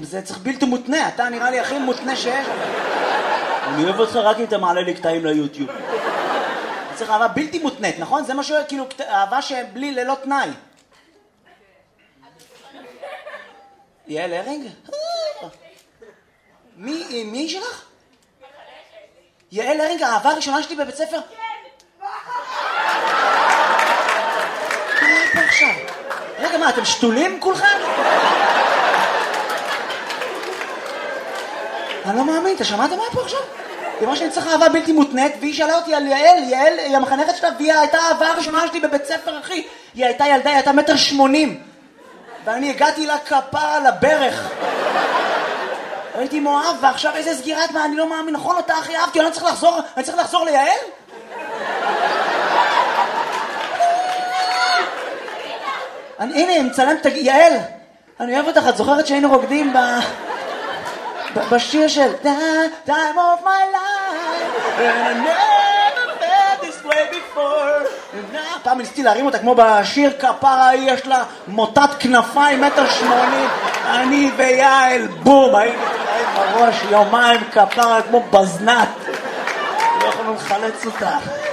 זה צריך בלתי מותנה, אתה נראה לי הכי מותנה שיש. אני אוהב אותך רק אם אתה מעלה לי קטעים ליוטיוב. צריך אהבה בלתי מותנית, נכון? זה משהו, כאילו, אהבה שבלי ללא תנאי. יעל הרינג? מי שלך? יעל הרינג, האהבה הראשונה שלי בבית ספר? מה פה עכשיו? רגע, מה, אתם שתולים כולכם? אני לא מאמין, אתה שמעת מה פה עכשיו? היא אמרה שאני צריך אהבה בלתי מותנית, והיא שאלה אותי על יעל, יעל היא המחנכת שלה, והיא הייתה האהבה הראשונה שלי בבית ספר, אחי. היא הייתה ילדה, היא הייתה 1.80 מטר. ואני הגעתי לה כפה על הברך. הייתי מואב, ועכשיו איזה סגירת מה, אני לא מאמין, נכון אותה הכי אהבתי, אני צריך לחזור ליעל? הנה, מצלם, יעל, אני אוהב אותך, את זוכרת שהיינו רוקדים בשיר של Time of my life and I never felt this way before. פעם ניסיתי להרים אותה כמו בשיר כפרה, יש לה מוטת כנפיים 1.80 מטר, אני ויעל בום, היינו בראש יומיים כפרה כמו בזנת, לא יכולנו לחלץ אותה.